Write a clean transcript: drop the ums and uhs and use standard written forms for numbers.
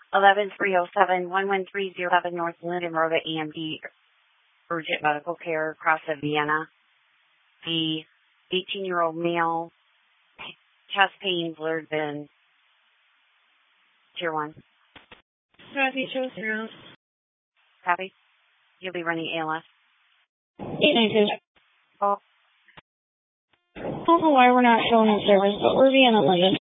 11307 North Linden Road at EMD Urgent Medical Care across of Vienna. The 18-year-old male, chest pain, blurred vision, Tier 1. Copy, show us around. Copy. You'll be running ALS. 892. Oh, I don't know why we're not showing in service, but we're being Linden.